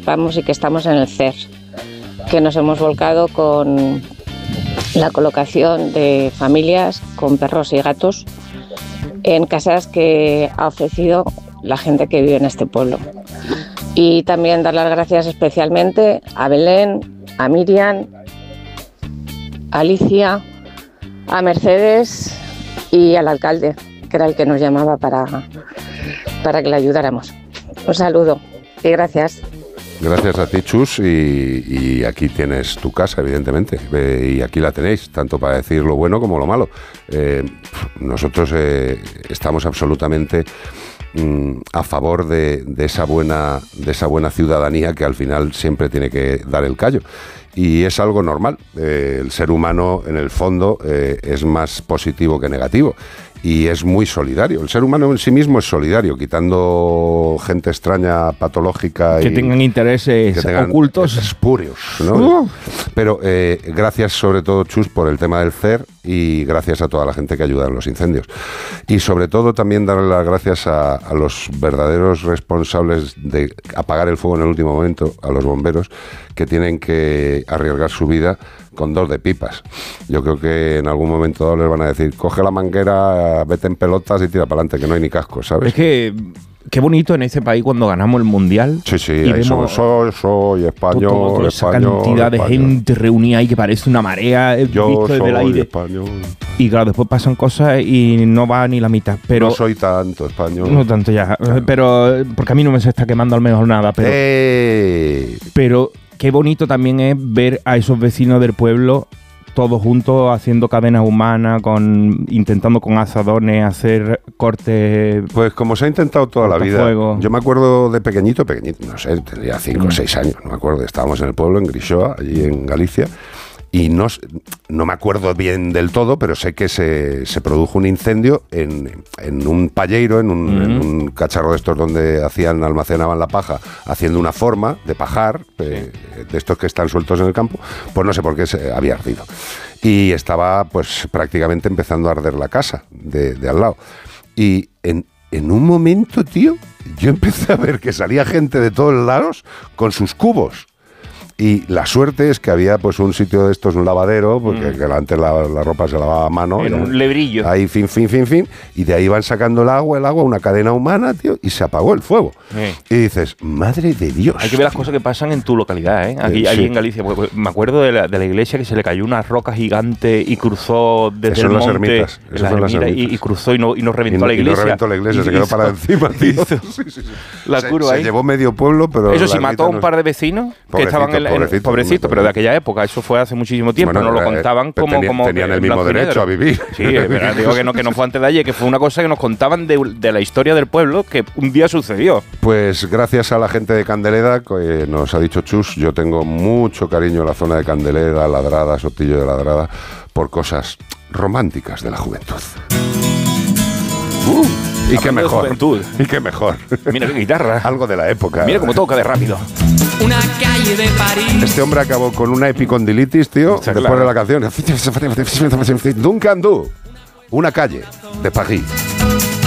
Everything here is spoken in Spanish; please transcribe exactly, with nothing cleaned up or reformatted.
participamos y que estamos en el C E R, que nos hemos volcado con la colocación de familias con perros y gatos en casas que ha ofrecido la gente que vive en este pueblo. Y también dar las gracias especialmente a Belén, a Miriam, a Alicia, a Mercedes y al alcalde, que era el que nos llamaba para, para que le ayudáramos. Un saludo y gracias. Gracias a ti, Chus, y, y aquí tienes tu casa, evidentemente, eh, y aquí la tenéis, tanto para decir lo bueno como lo malo. Eh, nosotros eh, estamos absolutamente mm, a favor de, de esa buena, de esa buena ciudadanía que al final siempre tiene que dar el callo. Y es algo normal. Eh, el ser humano, en el fondo, eh, es más positivo que negativo. Y es muy solidario. El ser humano en sí mismo es solidario, quitando gente extraña, patológica. Que y tengan intereses que tengan ocultos. Espurios, ¿no? Uh. Pero eh, gracias sobre todo, Chus, por el tema del C E R y gracias a toda la gente que ayuda en los incendios. Y sobre todo también darle las gracias a, a los verdaderos responsables de apagar el fuego en el último momento, a los bomberos, que tienen que arriesgar su vida con dos de pipas. Yo creo que en algún momento dado les van a decir, coge la manguera, vete en pelotas y tira para adelante, que no hay ni casco, ¿sabes? Es que qué bonito en ese país cuando ganamos el Mundial. Sí, sí, ahí somos, soy, soy español, todo, toda esa español, cantidad español. de gente reunida ahí que parece una marea Yo visto desde soy el aire. español. Y claro, después pasan cosas y no va ni la mitad. Pero no soy tanto español. No tanto ya, claro. Pero porque a mí no me se está quemando al menos nada. Pero, ¡Hey! pero qué bonito también es ver a esos vecinos del pueblo todos juntos haciendo cadenas humanas, con intentando con azadones hacer cortes. Pues como se ha intentado toda la vida. Fuego. Yo me acuerdo de pequeñito, pequeñito, no sé, tendría cinco o seis años, no me acuerdo. Estábamos en el pueblo, en Grishoa, allí en Galicia. Y no, no me acuerdo bien del todo, pero sé que se, se produjo un incendio en, en un palleiro, en un, uh-huh. en un cacharro de estos donde hacían, almacenaban la paja, haciendo una forma de pajar, sí. eh, de estos que están sueltos en el campo, pues no sé por qué se había ardido. Y estaba pues prácticamente empezando a arder la casa de, de al lado. Y en, en un momento, tío, yo empecé a ver que salía gente de todos lados con sus cubos. Y la suerte es que había pues un sitio de estos, un lavadero, porque mm. que antes la, la ropa se lavaba a mano. En un lebrillo. Ahí, fin, fin, fin, fin. Y de ahí van sacando el agua, el agua, una cadena humana, tío, y se apagó el fuego. Sí. Y dices, madre de Dios. Hay que ver las tío. cosas que pasan en tu localidad, ¿eh? Aquí, eh, sí. Allí en Galicia. Me acuerdo de la, de la iglesia que se le cayó una roca gigante y cruzó desde Eso el monte. Ermitas. Eso las ermitas, ermitas, y, y cruzó y no, y no reventó y no, la iglesia. Y no reventó la iglesia, y se quedó hizo, para encima, tío. Sí, sí, sí. La se, curva se ahí. llevó medio pueblo, pero... Eso sí, mató a un par de vecinos que estaban en la... Pobrecito, pobrecito, pero de aquella época, eso fue hace muchísimo tiempo, bueno, no lo contaban como... Tenían, como tenían el mismo derecho a vivir. Sí, es verdad, digo que no, que no fue antes de ayer, que fue una cosa que nos contaban de, de la historia del pueblo que un día sucedió. Pues gracias a la gente de Candeleda, que nos ha dicho Chus, yo tengo mucho cariño en la zona de Candeleda, Ladrada, Sotillo de Ladrada, por cosas románticas de la juventud. Uh, y qué mejor. Juventud. Y qué mejor. Mira qué guitarra. Algo de la época. Mira cómo toca de rápido. Una calle de París. Este hombre acabó con una epicondilitis, tío, o sea, después claro. de la canción. Duncan Du, una calle de París.